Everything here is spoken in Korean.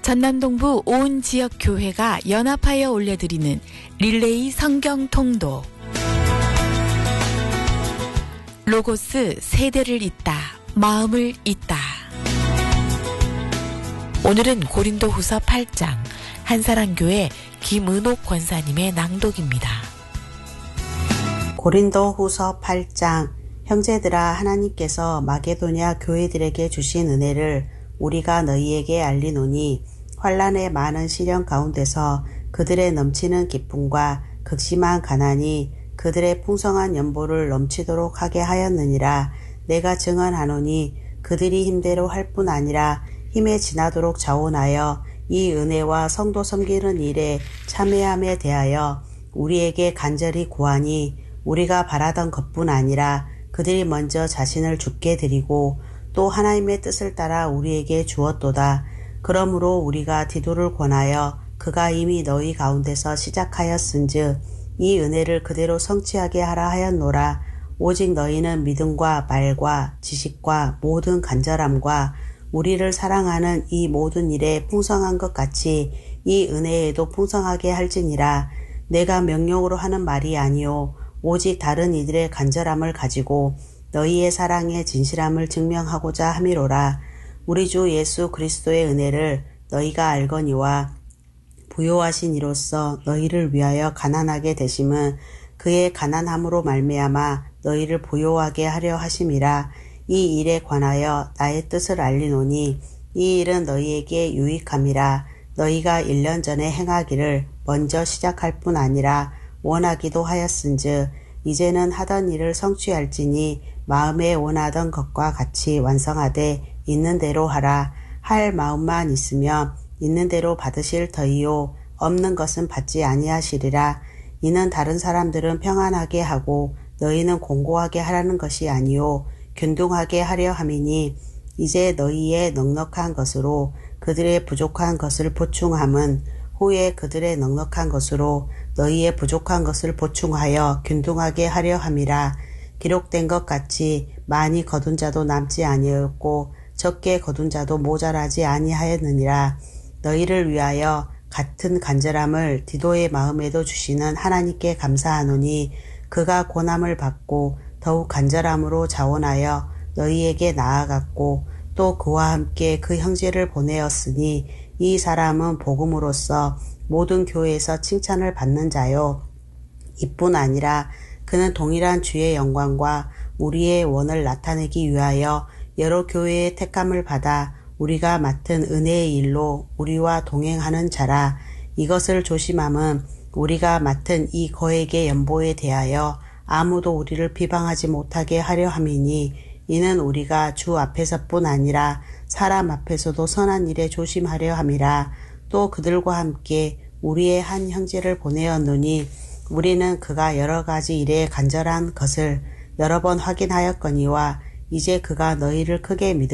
전남동부 온 지역 교회가 연합하여 올려드리는 릴레이 성경 통독. 로고스 세대를 잇다, 마음을 잇다. 오늘은 고린도후서 8장 한사랑교회 김은옥 권사님의 낭독입니다. 고린도후서 8장. 형제들아, 하나님께서 마게도냐 교회들에게 주신 은혜를 우리가 너희에게 알리노니 환난의 많은 시련 가운데서 그들의 넘치는 기쁨과 극심한 가난이 그들의 풍성한 연보를 넘치도록 하게 하였느니라. 내가 증언하노니 그들이 힘대로 할 뿐 아니라 힘에 지나도록 자원하여 이 은혜와 성도 섬기는 일에 참여함에 대하여 우리에게 간절히 구하니 우리가 바라던 것뿐 아니라 그들이 먼저 자신을 주께 드리고 또 하나님의 뜻을 따라 우리에게 주었도다. 그러므로 우리가 디도를 권하여 그가 이미 너희 가운데서 시작하였은즉 이 은혜를 그대로 성취하게 하라 하였노라. 오직 너희는 믿음과 말과 지식과 모든 간절함과 우리를 사랑하는 이 모든 일에 풍성한 것 같이 이 은혜에도 풍성하게 할지니라. 내가 명령으로 하는 말이 아니요 오직 다른 이들의 간절함을 가지고 너희의 사랑의 진실함을 증명하고자 함이로라. 우리 주 예수 그리스도의 은혜를 너희가 알거니와 부요하신 이로써 너희를 위하여 가난하게 되심은 그의 가난함으로 말미암아 너희를 부요하게 하려 하심이라. 이 일에 관하여 나의 뜻을 알리노니 이 일은 너희에게 유익함이라. 너희가 1년 전에 행하기를 먼저 시작할 뿐 아니라 원하기도 하였은즉 이제는 하던 일을 성취할지니 마음에 원하던 것과 같이 완성하되 있는 대로 하라. 할 마음만 있으면 있는 대로 받으실 터이요 없는 것은 받지 아니하시리라. 이는 다른 사람들은 평안하게 하고 너희는 공고하게 하라는 것이 아니요 균등하게 하려 함이니 이제 너희의 넉넉한 것으로 그들의 부족한 것을 보충함은 후에 그들의 넉넉한 것으로 너희의 부족한 것을 보충하여 균등하게 하려 함이라. 기록된 것 같이 많이 거둔 자도 남지 아니하였고 적게 거둔 자도 모자라지 아니하였느니라. 너희를 위하여 같은 간절함을 디도의 마음에도 주시는 하나님께 감사하노니 그가 고난을 받고 더욱 간절함으로 자원하여 너희에게 나아갔고 또 그와 함께 그 형제를 보내었으니 이 사람은 복음으로써 모든 교회에서 칭찬을 받는 자요 이뿐 아니라 그는 동일한 주의 영광과 우리의 원을 나타내기 위하여 여러 교회의 택함을 받아 우리가 맡은 은혜의 일로 우리와 동행하는 자라. 이것을 조심함은 우리가 맡은 이 거액의 연보에 대하여 아무도 우리를 비방하지 못하게 하려 함이니 이는 우리가 주 앞에서뿐 아니라 사람 앞에서도 선한 일에 조심하려 함이라. 또 그들과 함께 우리의 한 형제를 보내었노니 우리는 그가 여러 가지 일에 간절한 것을 여러 번 확인하였거니와 이제 그가 너희를 크게 믿음